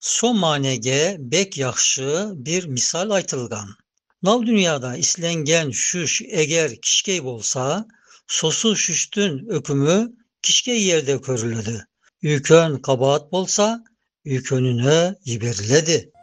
Son manege bek yaxşı bir misal aytılgan. Nav dünyada islengen şüş eğer kişkey bolsa, sosu şüştün ökümü kişkey yerde körüledi. Ükön kabahat bolsa, ükönüne yiberiledi.